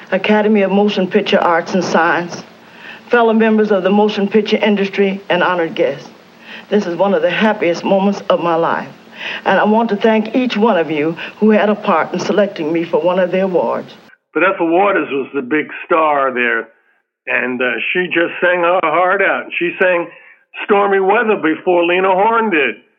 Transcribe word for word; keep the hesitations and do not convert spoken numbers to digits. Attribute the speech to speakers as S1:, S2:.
S1: Academy of Motion Picture Arts and Science, fellow members of the motion picture industry, and honored guests. This is one of the happiest moments of my life. And I want to thank each one of you who had a part in selecting me for one of the awards.
S2: Vanessa Waters was the big star there, and uh, she just sang her heart out. She sang Stormy Weather before Lena Horne did.